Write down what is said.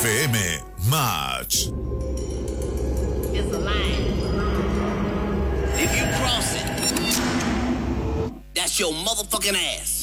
FM Match. It's a line. If you cross it, that's your motherfucking ass.